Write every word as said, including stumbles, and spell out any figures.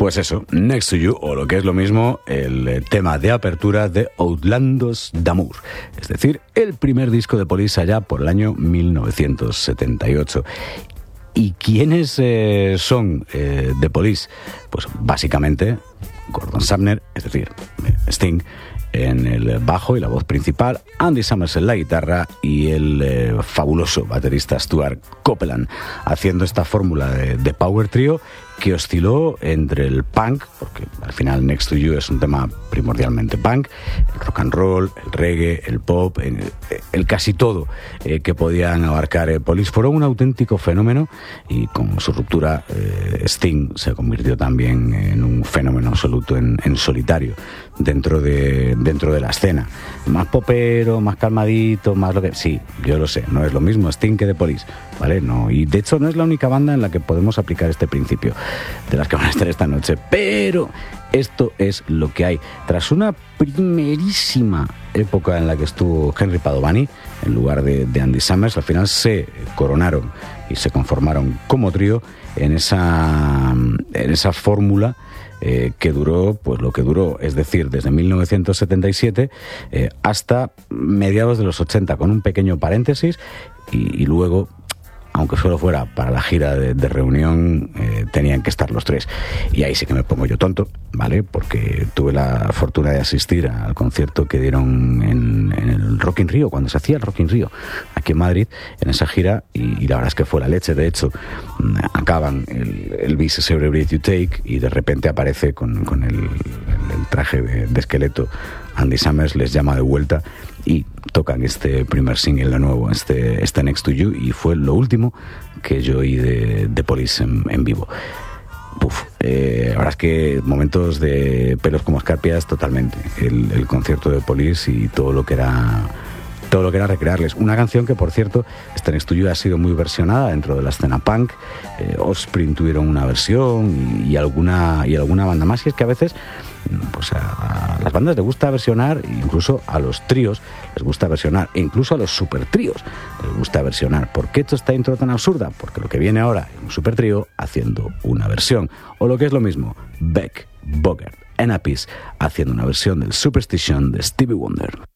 Pues eso, Next to You, o lo que es lo mismo, el tema de apertura de Outlandos d'Amour, es decir, el primer disco de Police allá por el año mil novecientos setenta y ocho. ¿Y quiénes eh, son eh, The Police? Pues básicamente Gordon Sumner, es decir, Sting, en el bajo y la voz principal, Andy Summers en la guitarra y el eh, fabuloso baterista Stuart Copeland, haciendo esta fórmula de, de power trio que osciló entre el punk, porque al final Next to You es un tema primordialmente punk, el rock and roll, el reggae, el pop, el, el casi todo eh, que podían abarcar eh, Police. Fueron un auténtico fenómeno y con su ruptura eh, Sting se convirtió también en un fenómeno absoluto en, en solitario dentro de, dentro de la escena. Más popero, más calmadito, más lo que... Sí, yo lo sé, no es lo mismo Sting que The Police, ¿vale? No, y de hecho no es la única banda en la que podemos aplicar este principio de las que van a estar esta noche, pero esto es lo que hay. Tras una primerísima época en la que estuvo Henry Padovani en lugar de, de Andy Summers, al final se coronaron y se conformaron como trío en esa, en esa fórmula eh, que duró pues lo que duró, es decir, desde mil novecientos setenta y siete eh, hasta mediados de los ochenta, con un pequeño paréntesis y, y luego, aunque solo fuera para la gira de, de reunión, eh, tenían que estar los tres. Y ahí sí que me pongo yo tonto, ¿vale? Porque tuve la fortuna de asistir al concierto que dieron en, en el Rock in Rio, cuando se hacía el Rock in Rio, aquí en Madrid, en esa gira, y, y la verdad es que fue la leche. De hecho, acaban el, el Beast Every Breath You Take, y de repente aparece con, con el, el, el traje de, de esqueleto Andy Summers, les llama de vuelta y tocan este primer single de nuevo, este, este Next to You, y fue lo último que yo oí de, de Police en, en vivo. Uf, eh, la verdad es que momentos de pelos como escarpias totalmente, el, el concierto de Police y todo lo que era todo lo que era recrearles. Una canción que, por cierto, este Next to You ha sido muy versionada dentro de la escena punk. eh, Offspring tuvieron una versión y, y alguna y alguna banda más, y es que a veces pues a, a las bandas les gusta versionar, incluso a los tríos les gusta versionar, e incluso a los super tríos les gusta versionar. ¿Por qué esto esta intro tan absurda? Porque lo que viene ahora es un super trío haciendo una versión, o lo que es lo mismo, Beck, Bogert and Appice haciendo una versión del Superstition de Stevie Wonder.